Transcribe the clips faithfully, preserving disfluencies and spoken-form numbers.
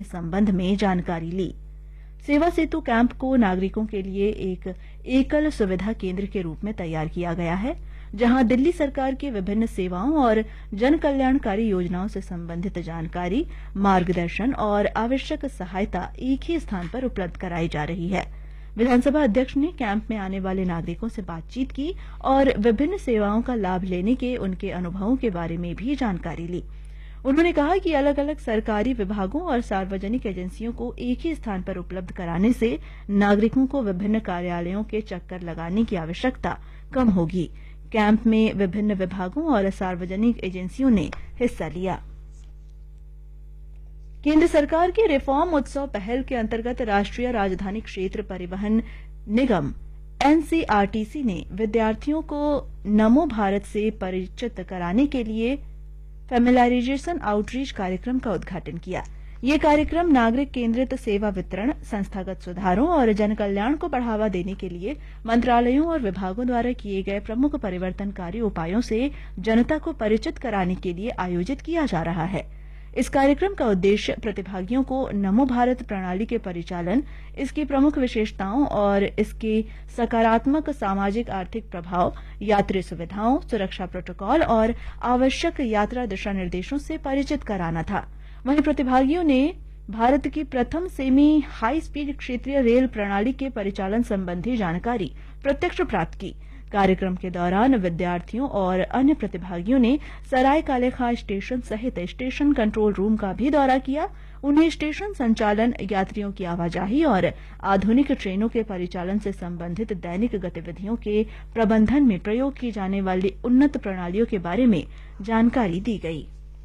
संबंध में जानकारी ली। सेवा सेतु कैंप को नागरिकों के लिए एक एकल सुविधा केंद्र के रूप में तैयार किया गया है, जहां दिल्ली सरकार की विभिन्न सेवाओं और जन कल्याणकारी योजनाओं से संबंधित जानकारी, मार्गदर्शन और आवश्यक सहायता एक ही स्थान पर उपलब्ध कराई जा रही है। विधानसभा अध्यक्ष ने कैंप में आने वाले नागरिकों से बातचीत की और विभिन्न सेवाओं का लाभ लेने के उनके अनुभवों के बारे में भी जानकारी ली। उन्होंने कहा कि अलग अलग सरकारी विभागों और सार्वजनिक एजेंसियों को एक ही स्थान पर उपलब्ध कराने से नागरिकों को विभिन्न कार्यालयों के चक्कर लगाने की आवश्यकता कम होगी। कैंप में विभिन्न विभागों और सार्वजनिक एजेंसियों ने हिस्सा लिया। केंद्र सरकार की रिफॉर्म उत्सव पहल के अंतर्गत राष्ट्रीय राजधानी क्षेत्र परिवहन निगम एनसीआरटीसी ने विद्यार्थियों को नमो भारत से परिचित कराने के लिए फैमिलाइजेशन आउटरीच कार्यक्रम का उद्घाटन किया। ये कार्यक्रम नागरिक केंद्रित सेवा वितरण, संस्थागत सुधारों और जन कल्याण को बढ़ावा देने के लिए मंत्रालयों और विभागों द्वारा किए गए प्रमुख परिवर्तनकारी उपायों से जनता को परिचित कराने के लिए आयोजित किया जा रहा है। इस कार्यक्रम का उद्देश्य प्रतिभागियों को नमो भारत प्रणाली के परिचालन, इसकी प्रमुख विशेषताओं और इसके सकारात्मक सामाजिक आर्थिक प्रभाव, यात्री सुविधाओं, सुरक्षा प्रोटोकॉल और आवश्यक यात्रा दिशा निर्देशों से परिचित कराना था। वहीं प्रतिभागियों ने भारत की प्रथम सेमी हाई स्पीड क्षेत्रीय रेल प्रणाली के परिचालन संबंधी जानकारी प्रत्यक्ष प्राप्त की। कार्यक्रम के दौरान विद्यार्थियों और अन्य प्रतिभागियों ने सराय काले खां स्टेशन सहित स्टेशन कंट्रोल रूम का भी दौरा किया। उन्हें स्टेशन संचालन, यात्रियों की आवाजाही और आधुनिक ट्रेनों के परिचालन से संबंधित दैनिक गतिविधियों के प्रबंधन में प्रयोग की जाने वाली उन्नत प्रणालियों के बारे में जानकारी दी गई।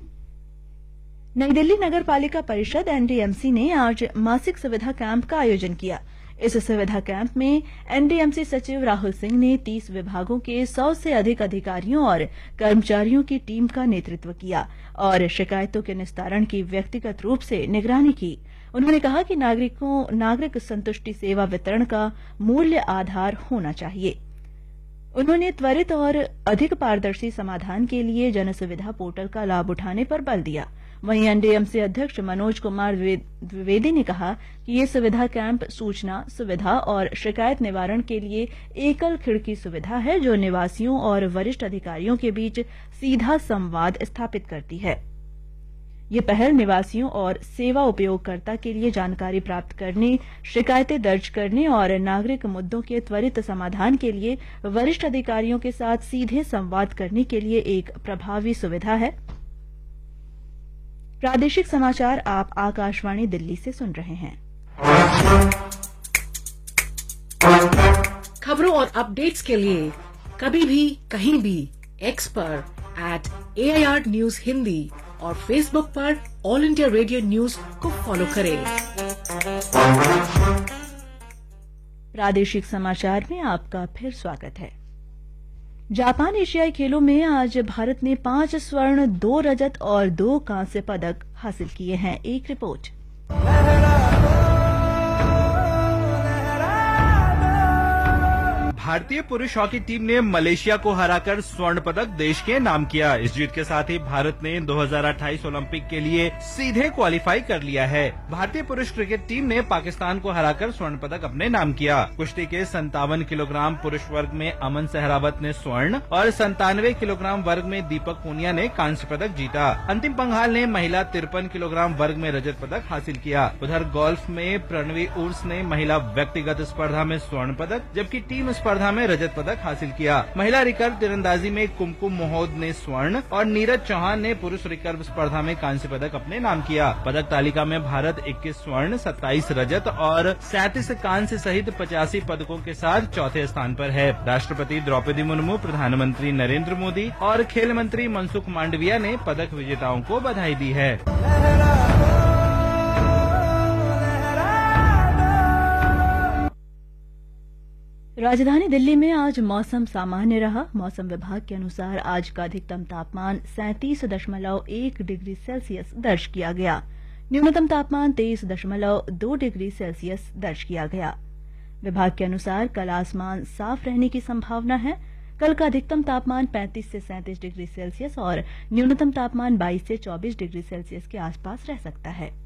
नई दिल्ली नगर पालिका परिषद एनडीएमसी ने आज मासिक सुविधा कैंप का आयोजन किया। इस सुविधा कैंप में एनडीएमसी सचिव राहुल सिंह ने तीस विभागों के सौ से अधिक अधिकारियों और कर्मचारियों की टीम का नेतृत्व किया और शिकायतों के निस्तारण की व्यक्तिगत रूप से निगरानी की। उन्होंने कहा कि नागरिकों नागरिक संतुष्टि सेवा वितरण का मूल्य आधार होना चाहिए। उन्होंने त्वरित और अधिक पारदर्शी समाधान के लिए जन सुविधा पोर्टल का लाभ उठाने पर बल दिया। वहीं एनडीएमसी अध्यक्ष मनोज कुमार द्विवेदी ने कहा कि ये सुविधा कैंप सूचना, सुविधा और शिकायत निवारण के लिए एकल खिड़की सुविधा है, जो निवासियों और वरिष्ठ अधिकारियों के बीच सीधा संवाद स्थापित करती है। ये पहल निवासियों और सेवा उपयोगकर्ता के लिए जानकारी प्राप्त करने, शिकायतें दर्ज करने और नागरिक मुद्दों के त्वरित समाधान के लिए वरिष्ठ अधिकारियों के साथ सीधे संवाद करने के लिए एक प्रभावी सुविधा है। प्रादेशिक समाचार आप आकाशवाणी दिल्ली से सुन रहे हैं। खबरों और अपडेट्स के लिए कभी भी कहीं भी एक्स पर एट एआईआर न्यूज हिंदी और फेसबुक पर ऑल इंडिया रेडियो न्यूज को फॉलो करें। प्रादेशिक समाचार में आपका फिर स्वागत है। जापान एशियाई खेलों में आज भारत ने पांच स्वर्ण, दो रजत और दो कांस्य पदक हासिल किए हैं। एक रिपोर्ट। भारतीय पुरुष हॉकी टीम ने मलेशिया को हराकर स्वर्ण पदक देश के नाम किया। इस जीत के साथ ही भारत ने दो हज़ार अट्ठाईस ओलंपिक के लिए सीधे क्वालिफाई कर लिया है। भारतीय पुरुष क्रिकेट टीम ने पाकिस्तान को हराकर स्वर्ण पदक अपने नाम किया। कुश्ती के संतावन किलोग्राम पुरुष वर्ग में अमन सहरावत ने स्वर्ण और संतानवे किलोग्राम वर्ग में दीपक पूनिया ने कांस्य पदक जीता। अंतिम पंघाल ने महिला तिरपन किलोग्राम वर्ग में रजत पदक हासिल किया। उधर गोल्फ में प्रणवी उर्स ने महिला व्यक्तिगत स्पर्धा में स्वर्ण पदक, जबकि टीम स्पर्धा में रजत पदक हासिल किया। महिला रिकर्व तीरंदाजी में कुमकुम मोहोद ने स्वर्ण और नीरज चौहान ने पुरुष रिकर्व स्पर्धा में कांस्य पदक अपने नाम किया। पदक तालिका में भारत इक्कीस स्वर्ण, सत्ताईस रजत और सैंतीस कांस्य सहित पचासी पदकों के साथ चौथे स्थान पर है। राष्ट्रपति द्रौपदी मुर्मू, प्रधानमंत्री नरेंद्र मोदी और खेल मंत्री मनसुख मांडविया ने पदक विजेताओं को बधाई दी है। राजधानी दिल्ली में आज मौसम सामान्य रहा। मौसम विभाग के अनुसार आज का अधिकतम तापमान सैंतीस दशमलव एक डिग्री सेल्सियस दर्ज किया गया। न्यूनतम तापमान तेईस दशमलव दो डिग्री सेल्सियस दर्ज किया गया। विभाग के अनुसार कल आसमान साफ रहने की संभावना है। कल का अधिकतम तापमान पैंतीस से सैंतीस डिग्री सेल्सियस और न्यूनतम तापमान बाईस से चौबीस डिग्री सेल्सियस के आसपास रह सकता है।